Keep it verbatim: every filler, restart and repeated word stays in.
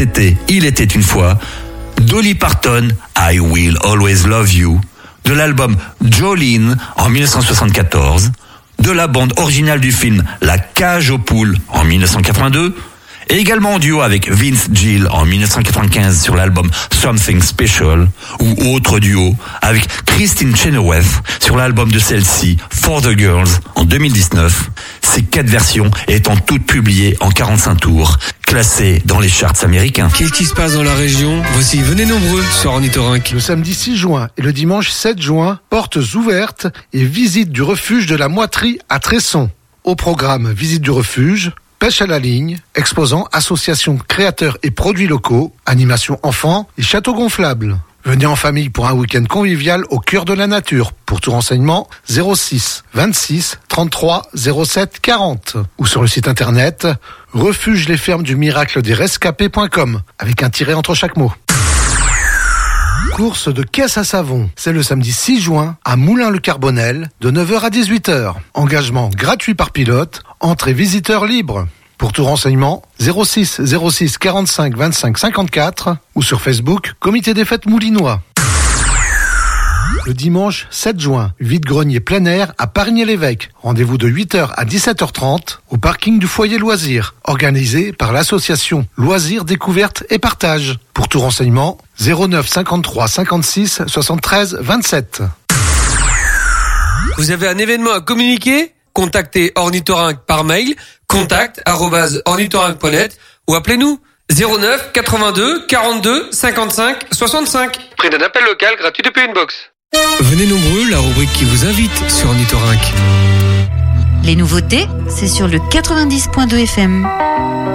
c'était Il était une fois, Dolly Parton, I Will Always Love You, de l'album Jolene en dix-neuf cent soixante-quatorze, de la bande originale du film La Cage aux poules en dix-neuf cent quatre-vingt-deux, et également en duo avec Vince Gill en dix-neuf cent quatre-vingt-quinze sur l'album Something Special, ou autre duo avec Christine Chenoweth sur l'album de celle-ci For the Girls en deux mille dix-neuf, ces quatre versions étant toutes publiées en quarante-cinq tours, classées dans les charts américains. Qu'est-ce qui se passe dans la région? Voici, venez nombreux sur Ornithorynque. Le samedi six juin et le dimanche sept juin, portes ouvertes et visite du refuge de la Moiterie à Tresson. Au programme visite du refuge, pêche à la ligne, exposant associations créateurs et produits locaux, animation enfants et château gonflable. Venez en famille pour un week-end convivial au cœur de la nature. Pour tout renseignement, zéro six vingt-six trente-trois zéro sept quarante ou sur le site internet refuge les fermes du miracle des rescapés point com avec un tiret entre chaque mot. Course de caisse à savon, c'est le samedi six juin à Moulins-le-Carbonel de neuf heures à dix-huit heures. Engagement gratuit par pilote, entrée visiteur libre. Pour tout renseignement, zéro six zéro six quarante-cinq vingt-cinq cinquante-quatre ou sur Facebook, Comité des Fêtes Moulinois. Le dimanche sept juin, vide-grenier plein air à Parigny-l'Évêque. Rendez-vous de huit heures à dix-sept heures trente au parking du foyer loisirs, organisé par l'association Loisirs, Découverte et Partage. Pour tout renseignement, zéro neuf cinquante-trois cinquante-six soixante-treize vingt-sept. Vous avez un événement à communiquer? Contactez Ornithorynque par mail, contact arobase ornithorynque point net ou appelez-nous zéro neuf quatre-vingt-deux quarante-deux cinquante-cinq soixante-cinq. Prix d'un appel local gratuit depuis une box. Venez nombreux, la rubrique qui vous invite sur Ornithorynque. Les nouveautés, c'est sur le quatre-vingt-dix point deux F M.